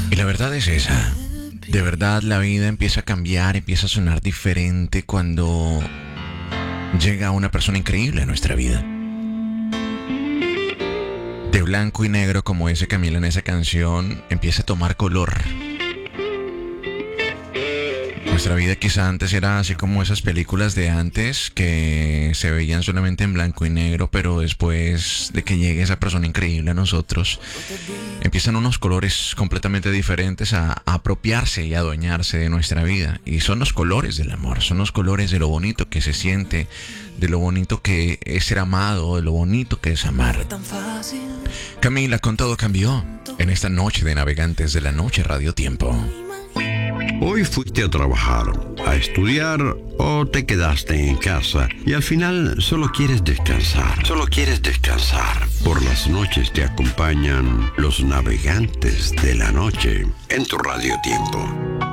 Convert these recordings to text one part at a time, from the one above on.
Y la verdad es esa. De verdad la vida empieza a cambiar, empieza a sonar diferente cuando llega una persona increíble a nuestra vida. De blanco y negro como ese Camila en esa canción, empieza a tomar color. Nuestra vida quizá antes era así como esas películas de antes que se veían solamente en blanco y negro, pero después de que llegue esa persona increíble a nosotros, empiezan unos colores completamente diferentes a apropiarse y adueñarse de nuestra vida. Y son los colores del amor, son los colores de lo bonito que se siente, de lo bonito que es ser amado, de lo bonito que es amar. Camila, con todo cambió en esta noche de Navegantes de la Noche Radio Tiempo. Hoy fuiste a trabajar, a estudiar o te quedaste en casa y al final solo quieres descansar. Solo quieres descansar. Por las noches te acompañan los Navegantes de la Noche en tu Radio Tiempo.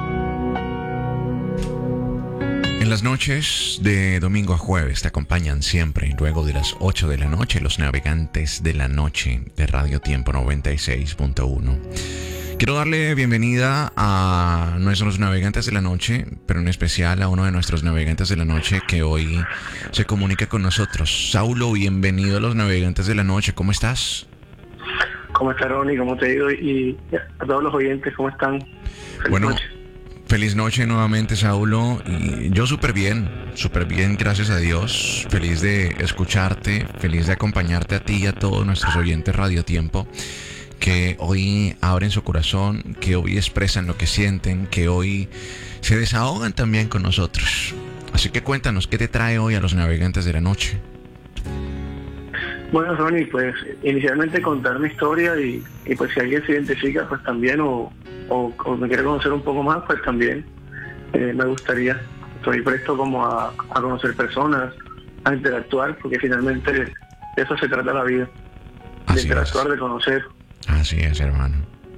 En las noches de domingo a jueves te acompañan siempre, luego de las 8 de la noche, los Navegantes de la Noche de Radio Tiempo 96.1. Quiero darle bienvenida a nuestros navegantes de la noche, pero en especial a uno de nuestros navegantes de la noche que hoy se comunica con nosotros. Saulo, bienvenido a los navegantes de la noche. ¿Cómo estás? ¿Cómo estás, Ronnie? ¿Cómo te ha ido? Y a todos los oyentes, ¿cómo están? Feliz noche. Feliz noche nuevamente, Saulo. Y yo súper bien, gracias a Dios. Feliz de escucharte, feliz de acompañarte a ti y a todos nuestros oyentes Radio Tiempo, que hoy abren su corazón, que hoy expresan lo que sienten, que hoy se desahogan también con nosotros. Así que cuéntanos, ¿qué te trae hoy a los navegantes de la noche? Bueno, Ronnie, pues inicialmente contar mi historia y pues si alguien se identifica, pues también, o me quiere conocer un poco más, pues también me gustaría. Estoy presto como a conocer personas, a interactuar, porque finalmente de eso se trata la vida, de interactuar, de conocer. Así es, hermano.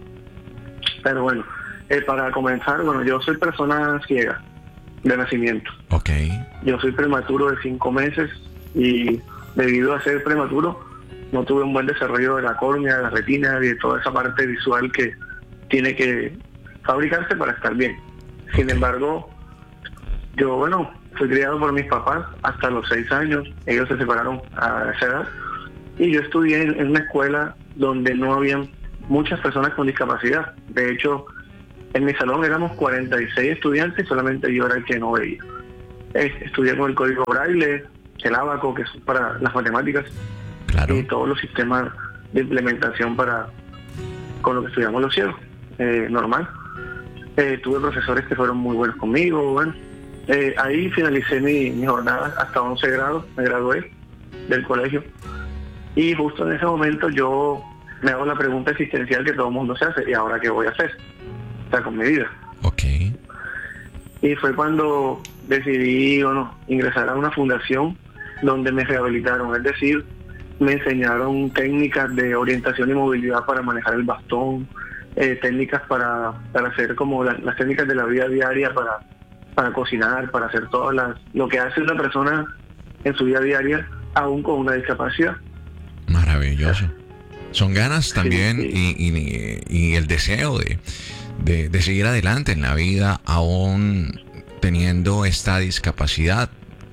Pero bueno, para comenzar, yo soy persona ciega de nacimiento. Ok. Yo soy prematuro de 5 meses y debido a ser prematuro no tuve un buen desarrollo de la córnea, de la retina y de toda esa parte visual que tiene que fabricarse para estar bien. Sin embargo, yo, fui criado por mis papás hasta los 6 años. Ellos se separaron a esa edad y yo estudié en una escuela donde no habían muchas personas con discapacidad. De hecho, en mi salón éramos 46 estudiantes, solamente yo era el que no veía. Estudié con el código braille, el ábaco, que es para las matemáticas, claro, y todos los sistemas de implementación con lo que estudiamos los ciegos, normal. Tuve profesores que fueron muy buenos conmigo. Ahí finalicé mi jornada hasta 11 grados, me gradué del colegio. Y justo en ese momento yo me hago la pregunta existencial que todo el mundo se hace: ¿y ahora qué voy a hacer? O sea, con mi vida. Ok. Y fue cuando decidí ingresar a una fundación donde me rehabilitaron, es decir, me enseñaron técnicas de orientación y movilidad para manejar el bastón, técnicas para hacer como las técnicas de la vida diaria, para cocinar, para hacer lo que hace una persona en su vida diaria, aún con una discapacidad. Maravilloso. Son ganas también, sí. Y el deseo de seguir adelante en la vida aún teniendo esta discapacidad.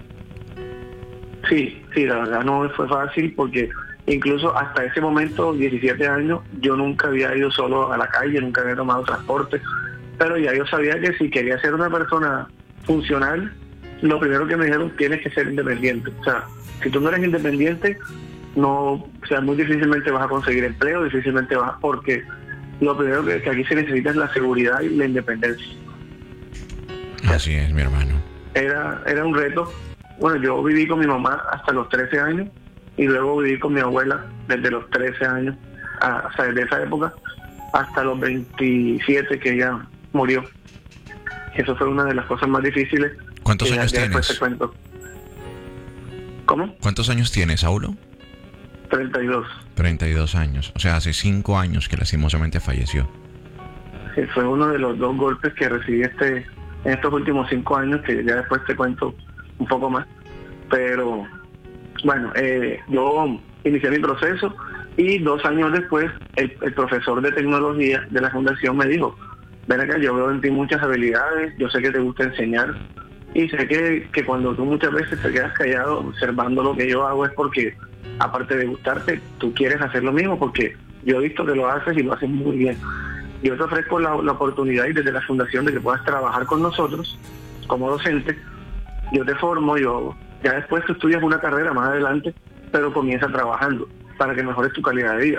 Sí, la verdad no fue fácil, porque incluso hasta ese momento, 17 años, yo nunca había ido solo a la calle, nunca había tomado transporte, pero ya yo sabía que si quería ser una persona funcional, lo primero que me dijeron: tienes que ser independiente. O sea, si tú no eres independiente, muy difícilmente vas a conseguir empleo, difícilmente vas, porque lo primero que aquí se necesita es la seguridad y la independencia. Así es, mi hermano. Era un reto. Yo viví con mi mamá hasta los 13 años y luego viví con mi abuela desde los 13 años, o sea, desde esa época hasta los 27 que ella murió. Eso fue una de las cosas más difíciles. ¿Cuántos años ya tienes? Te cuento. ¿Cómo? ¿Cuántos años tienes, Saulo? 32. 32 años. O sea, hace 5 años que lastimosamente falleció. Sí, fue uno de los 2 golpes que recibí en estos últimos 5 años, que ya después te cuento un poco más. Pero yo inicié mi proceso Y 2 años después, el profesor de tecnología de la fundación me dijo, ven acá, yo veo en ti muchas habilidades, yo sé que te gusta enseñar, y sé que cuando tú muchas veces te quedas callado observando lo que yo hago es porque, aparte de gustarte, tú quieres hacer lo mismo, porque yo he visto que lo haces y lo haces muy bien. Yo te ofrezco la oportunidad y desde la fundación de que puedas trabajar con nosotros como docente. Yo te formo, ya después tú estudias una carrera más adelante, pero comienza trabajando para que mejores tu calidad de vida.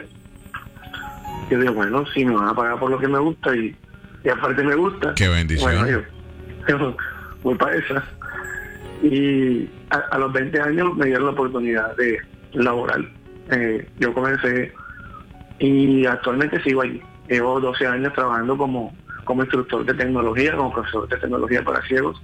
Yo digo, bueno, si me van a pagar por lo que me gusta y aparte me gusta. Qué bendición. Bueno, yo voy para esa. Y a los 20 años me dieron la oportunidad de laboral. Yo comencé y actualmente sigo allí. Llevo 12 años trabajando como instructor de tecnología, como profesor de tecnología para ciegos.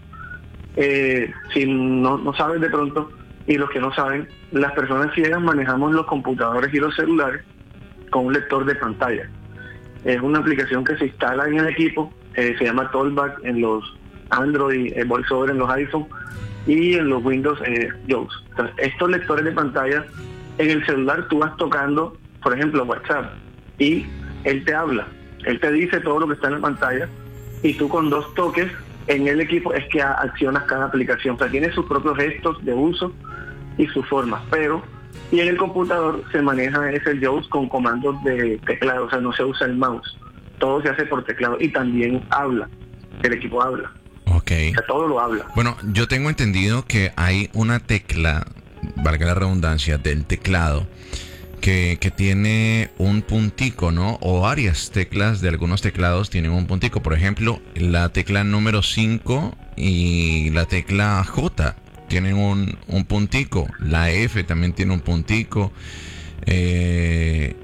Si no sabes de pronto, y los que no saben, las personas ciegas manejamos los computadores y los celulares con un lector de pantalla. Es una aplicación que se instala en el equipo, se llama Talkback en los Android, VoiceOver en los iPhone y en los Windows JAWS. Entonces, estos lectores de pantalla, en el celular tú vas tocando, por ejemplo, WhatsApp, y él te habla, él te dice todo lo que está en la pantalla, y tú con 2 toques en el equipo es que accionas cada aplicación. O sea, tiene sus propios gestos de uso y sus formas, y en el computador se maneja el JAWS con comandos de teclado, o sea, no se usa el mouse, todo se hace por teclado, y también habla, el equipo habla. Ok. O sea, todo lo habla. Bueno, yo tengo entendido que hay una tecla, valga la redundancia, del teclado que tiene un puntico, ¿no? O varias teclas de algunos teclados tienen un puntico. Por ejemplo, la tecla número 5 y la tecla J tienen un puntico. La F también tiene un puntico. Que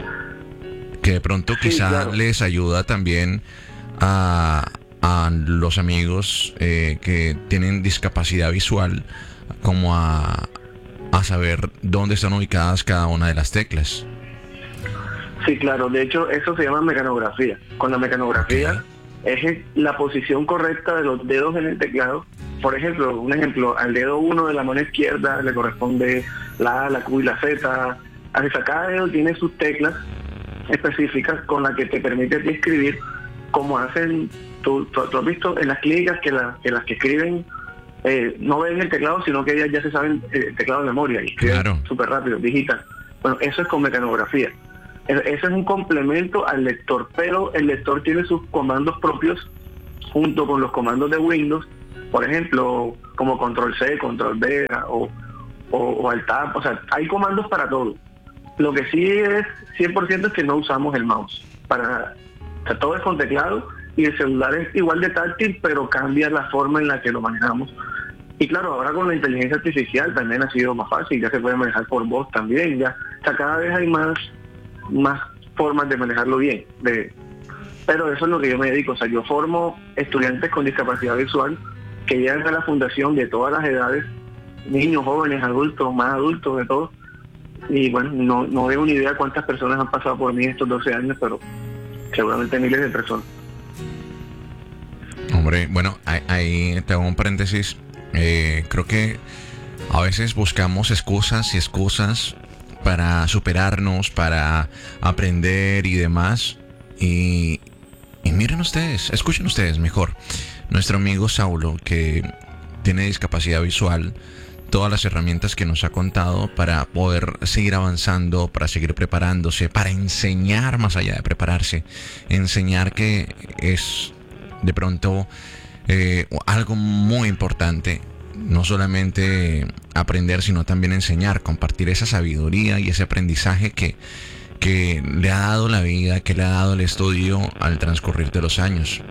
de pronto quizá claro, les ayuda también a los amigos que tienen discapacidad visual, como a saber dónde están ubicadas cada una de las teclas. Sí, claro. De hecho, eso se llama mecanografía. Con la mecanografía es la posición correcta de los dedos en el teclado. Por ejemplo, al dedo 1 de la mano izquierda le corresponde la A, la Q y la Z. Cada dedo tiene sus teclas específicas con las que te permite escribir, como hacen, tú has visto en las clínicas que las que escriben no ven el teclado, sino que ellas ya se saben el teclado de memoria y escriben súper rápido, digital. Bueno, eso es con mecanografía. Eso es un complemento al lector, pero el lector tiene sus comandos propios junto con los comandos de Windows, por ejemplo, como control C, control V o alt tab. O sea, hay comandos para todo. Lo que sí es 100% es que no usamos el mouse para nada. O sea, todo es con teclado y el celular es igual de táctil, pero cambia la forma en la que lo manejamos. Y claro, ahora con la inteligencia artificial también ha sido más fácil, ya se puede manejar por voz también, ya. O sea, cada vez hay más formas de manejarlo bien. Pero eso es lo que yo me dedico. O sea, yo formo estudiantes con discapacidad visual que llegan a la fundación de todas las edades, niños, jóvenes, adultos, más adultos, de todo. Y bueno, no tengo ni idea cuántas personas han pasado por mí estos 12 años, pero seguramente miles de personas. Hombre, bueno, ahí te hago un paréntesis. Creo que a veces buscamos excusas para superarnos, para aprender y demás. Y miren ustedes, escuchen ustedes mejor. Nuestro amigo Saulo, que tiene discapacidad visual, todas las herramientas que nos ha contado para poder seguir avanzando, para seguir preparándose, para enseñar más allá de prepararse, enseñar que es de pronto algo muy importante, no solamente aprender, sino también enseñar, compartir esa sabiduría y ese aprendizaje que le ha dado la vida, que le ha dado el estudio al transcurrir de los años.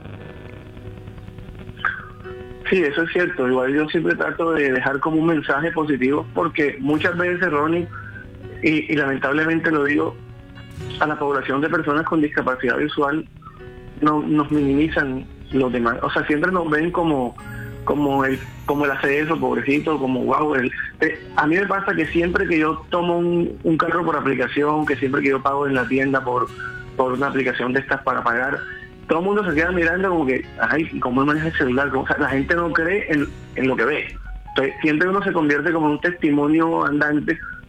Sí, eso es cierto. Igual yo siempre trato de dejar como un mensaje positivo, porque muchas veces, Ronnie, y lamentablemente lo digo, a la población de personas con discapacidad visual nos minimizan los demás. O sea, siempre nos ven como el acceso, pobrecito, como wow. A mí me pasa que siempre que yo tomo un carro por aplicación, que siempre que yo pago en la tienda por una aplicación de estas para pagar, todo el mundo se queda mirando como que, ay, ¿cómo maneja el celular? O sea, la gente no cree en lo que ve. Entonces, siempre uno se convierte como un testimonio andante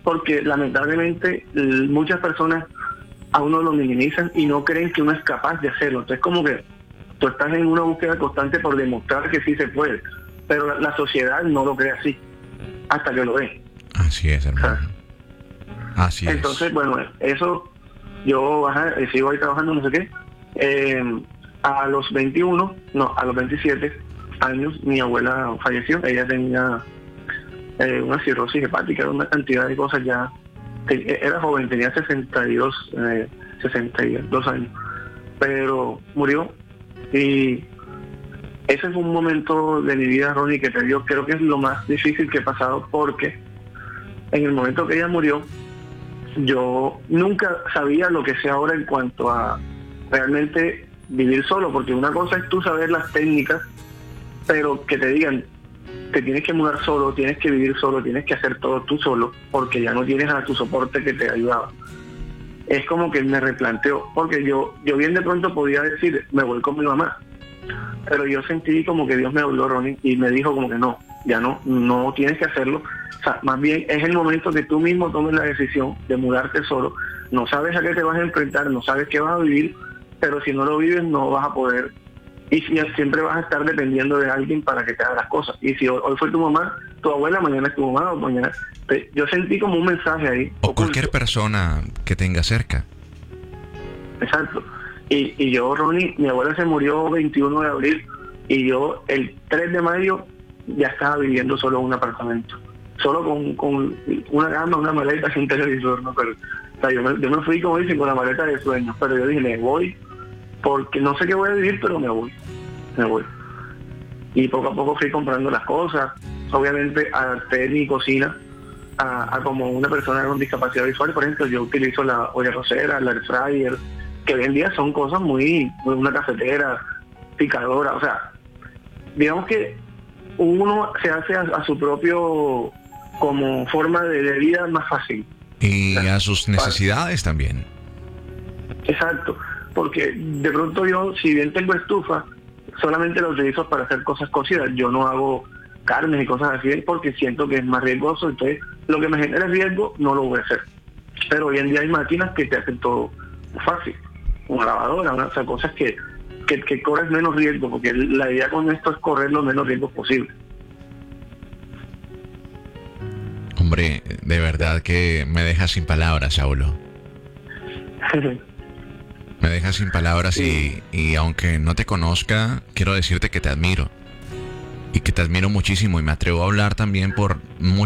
porque lamentablemente muchas personas a uno lo minimizan y no creen que uno es capaz de hacerlo. Entonces como que tú estás en una búsqueda constante por demostrar que sí se puede, pero la sociedad no lo cree así, hasta que lo ve. Así es, hermano. Así es. Entonces, bueno, eso, yo sigo ahí trabajando, no sé qué. A los 27 años, mi abuela falleció. Ella tenía una cirrosis hepática, una cantidad de cosas ya. Era joven, tenía 62 años, pero murió. Y ese fue un momento de mi vida, Ronnie, que creo que es lo más difícil que he pasado, porque en el momento que ella murió, yo nunca sabía lo que sé ahora en cuanto a realmente vivir solo, porque una cosa es tú saber las técnicas, pero que te digan, te tienes que mudar solo, tienes que vivir solo, tienes que hacer todo tú solo, porque ya no tienes a tu soporte que te ayudaba. Es como que me replanteó, porque yo bien de pronto podía decir, me voy con mi mamá, pero yo sentí como que Dios me habló, Ronnie, y me dijo como que no, ya no tienes que hacerlo. O sea, más bien es el momento que tú mismo tomes la decisión de mudarte solo. No sabes a qué te vas a enfrentar, no sabes qué vas a vivir, pero si no lo vives no vas a poder. Y siempre vas a estar dependiendo de alguien para que te haga las cosas. Y si hoy fue tu mamá, tu abuela, mañana es tu mamá, o mañana... Yo sentí como un mensaje ahí. O cualquier persona que tenga cerca. Exacto. Y yo, Ronnie, mi abuela se murió 21 de abril y yo el 3 de mayo ya estaba viviendo solo en un apartamento. Solo con una cama, una maleta, sin televisor, ¿no? Pero, o sea, yo me fui, como dicen, con la maleta de sueños, pero yo dije, me voy, porque no sé qué voy a vivir, pero me voy. Y poco a poco fui comprando las cosas. Obviamente adapté mi cocina a como una persona con discapacidad visual. Por ejemplo, yo utilizo la olla arrocera, la air fryer, que hoy en día son cosas muy una cafetera, picadora, o sea, digamos que uno se hace a su propio como forma de vida más fácil. Y a sus necesidades también. Exacto, porque de pronto yo, si bien tengo estufa, solamente la utilizo para hacer cosas cocidas. Yo no hago carnes y cosas así porque siento que es más riesgoso, entonces lo que me genera riesgo no lo voy a hacer. Pero hoy en día hay máquinas que te hacen todo fácil, una lavadora, o sea, cosas que corres menos riesgo, porque la idea con esto es correr lo menos riesgos posible. Hombre, de verdad que me dejas sin palabras, Saulo. Me dejas sin palabras. Sí. Y aunque no te conozca, quiero decirte que te admiro. Y que te admiro muchísimo, y me atrevo a hablar también por muchos